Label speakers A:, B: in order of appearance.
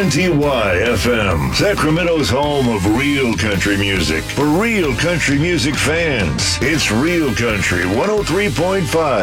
A: KNTY-FM, Sacramento's home of real country music. For real country music fans, it's Real Country 103.5